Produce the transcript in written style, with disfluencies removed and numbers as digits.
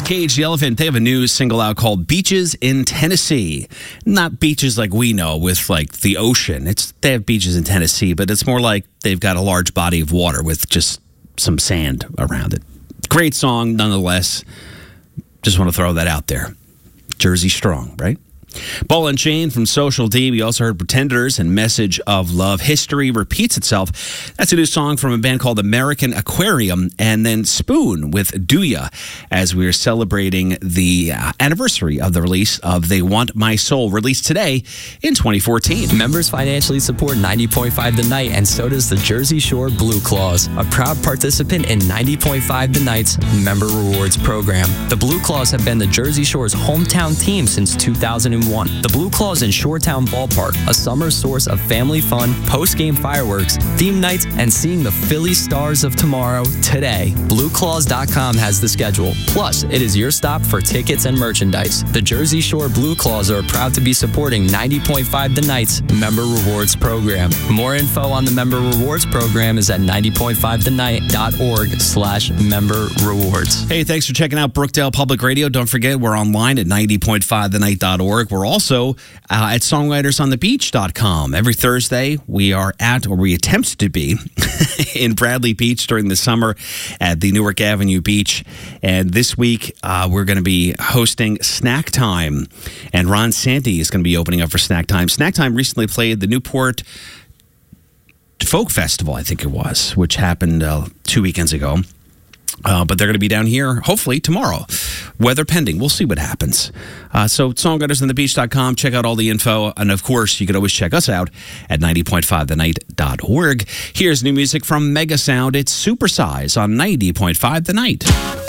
Cage the Elephant, they have a new single out called Beaches in Tennessee. Not beaches like we know with like the ocean. They have beaches in Tennessee, but it's more like they've got a large body of water with just some sand around it. Great song nonetheless. Just want to throw that out there. Jersey Strong, right? Ball and Chain from Social D. We also heard Pretenders and Message of Love. History Repeats Itself. That's a new song from a band called American Aquarium. And then Spoon with Do Ya, as we are celebrating the anniversary of the release of They Want My Soul, released today in 2014. Members financially support 90.5 The Night, and so does the Jersey Shore Blue Claws, a proud participant in 90.5 The Night's Member Rewards program. The Blue Claws have been the Jersey Shore's hometown team since 2001. The Blue Claws in Shoretown Ballpark, a summer source of family fun, post-game fireworks, theme nights, and seeing the Philly Stars of tomorrow today. BlueClaws.com has the schedule. Plus, it is your stop for tickets and merchandise. The Jersey Shore Blue Claws are proud to be supporting 90.5 The Night's Member Rewards program. More info on the Member Rewards program is at 90.5thennight.org/member rewards. Hey, thanks for checking out Brookdale Public Radio. Don't forget, we're online at 90.5thennight.org. We're also at songwritersonthebeach.com. Every Thursday, we are at, or we attempt to be, in Bradley Beach during the summer at the Newark Avenue Beach. And this week, we're going to be hosting Snack Time. And Ron Santi is going to be opening up for Snack Time. Snack Time recently played the Newport Folk Festival, I think it was, which happened 2 weekends ago. But they're going to be down here, hopefully, tomorrow. Weather pending. We'll see what happens. So songwritersonthebeach.com. Check out all the info. And, of course, you can always check us out at 90.5thennight.org. Here's new music from Mega Sound. It's Supersize on 90.5 The Night.